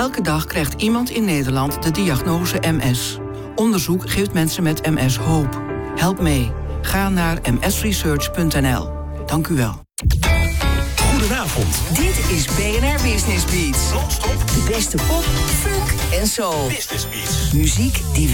Elke dag krijgt iemand in Nederland de diagnose MS. Onderzoek geeft mensen met MS hoop. Help mee. Ga naar msresearch.nl. Dank u wel. Goedenavond. Dit is BNR Business Beats. Non-stop. De beste pop, funk en soul. Business Beats. Muziek die